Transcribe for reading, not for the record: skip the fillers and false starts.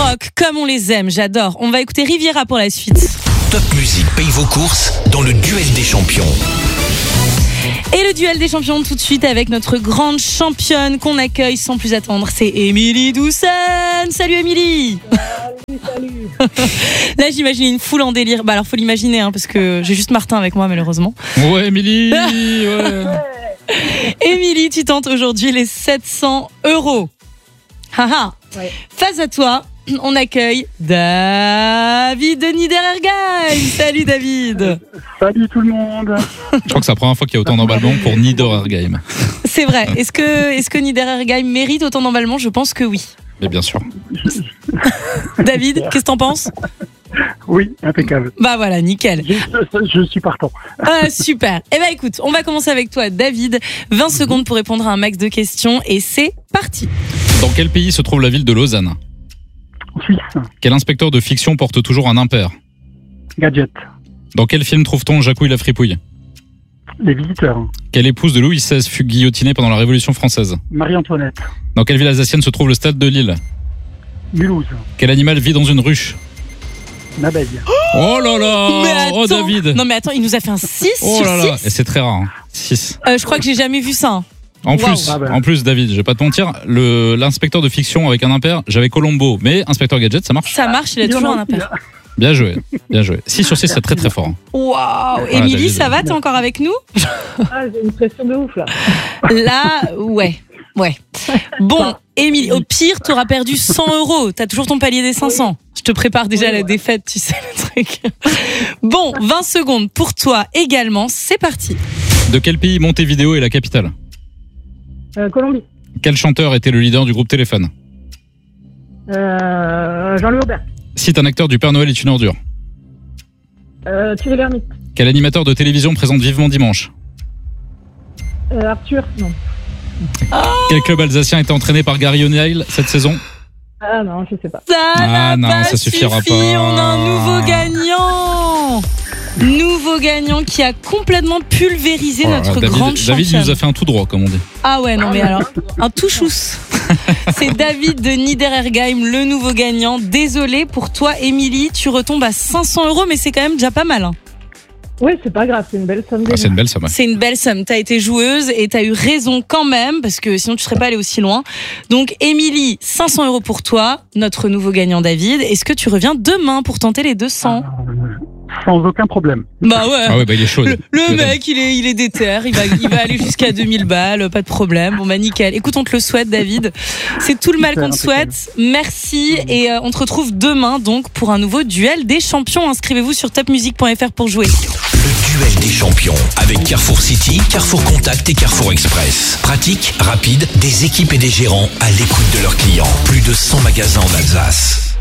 rock comme on les aime, j'adore. On va écouter Riviera pour la suite. Top Music paye vos courses dans le duel des champions. Et le duel des champions tout de suite avec notre grande championne qu'on accueille sans plus attendre, c'est Émilie Doucen. Salut Émilie. Salut. Là j'imagine une foule en délire. Bah alors faut l'imaginer parce que j'ai juste Martin avec moi malheureusement. Ouais Émilie, ouais. Émilie, tu tentes aujourd'hui les 700 €. Haha. Ouais. Face à toi, on accueille David de Niederergheim. Salut David. Salut tout le monde. Je crois que c'est la première fois qu'il y a autant d'emballement pour Niederergheim. C'est vrai. Est-ce que Niederergheim mérite autant d'emballement ? Je pense que oui. Mais bien sûr. David, qu'est-ce que t'en penses ? Oui, impeccable. Bah voilà, nickel. Je suis partant. Super. Eh ben écoute, on va commencer avec toi David. 20 secondes pour répondre à un max de questions et c'est parti. Dans quel pays se trouve la ville de Lausanne ? Suisse. Quel inspecteur de fiction porte toujours un impair ? Gadget. Dans quel film trouve-t-on Jacouille la fripouille ? Les visiteurs. Quelle épouse de Louis XVI fut guillotinée pendant la Révolution française ? Marie-Antoinette. Dans quelle ville alsacienne se trouve le stade de Lille ? Mulhouse. Quel animal vit dans une ruche ? Une abeille. Oh là là. Mais attends. Oh David. Non mais attends, il nous a fait un 6 Oh sur là là. 6. Et c'est très rare. 6. Je crois que j'ai jamais vu ça. En Wow. plus, Ah bah. en plus, David, je vais pas te mentir, l'inspecteur de fiction avec un impair, j'avais Colombo, mais inspecteur Gadget, ça marche. Ça marche, il a toujours un impair. Bien joué, bien joué. 6 sur 6, c'est très très fort. Waouh. Émilie, David. ça va ? T'es encore avec nous ? Ah, j'ai une pression de ouf là. Là, ouais. Bon, Émilie, au pire, t'auras perdu 100 €. T'as toujours ton palier des 500. Je te prépare déjà à la défaite, tu sais le truc. Bon, 20 secondes pour toi également. C'est parti. De quel pays Montevideo est la capitale ? Colombie. Quel chanteur était le leader du groupe Téléphone ? Jean-Louis Aubert. Cite un acteur du Père Noël est une ordure. Thierry Lhermitte. Quel animateur de télévision présente Vivement Dimanche ? Arthur. Non. Quel club alsacien était entraîné par Gary O'Neill cette saison ? Ah non, je sais pas. Ça n'a pas ça suffira suffi. pas. On a un nouveau gagnant. Nouveau gagnant qui a complètement pulvérisé Oh là là, notre grande championne. David il nous a fait un tout droit, comme on dit. Ah ouais, non mais alors, un tout chousse. C'est David de Niederergheim, le nouveau gagnant. Désolé pour toi, Émilie, tu retombes à 500 €, mais c'est quand même déjà pas mal. Oui, c'est pas grave, c'est une belle somme. Ah, c'est une belle somme. C'est une belle somme. T'as été joueuse et t'as eu raison quand même, parce que sinon tu serais pas allée aussi loin. Donc, Émilie, 500 € pour toi, notre nouveau gagnant David. Est-ce que tu reviens demain pour tenter les 200 ? Sans aucun problème. Bah ouais. Ah ouais, bah il est chaud. Le mec, il est déter, il va aller jusqu'à 2000 balles, pas de problème. Bon bah nickel. Écoute, on te le souhaite, David. C'est tout le mal qu'on te souhaite. Merci et on te retrouve demain donc pour un nouveau duel des champions. Inscrivez-vous sur topmusic.fr pour jouer. Le duel des champions avec Carrefour City, Carrefour Contact et Carrefour Express. Pratique, rapide, des équipes et des gérants à l'écoute de leurs clients. Plus de 100 magasins en Alsace.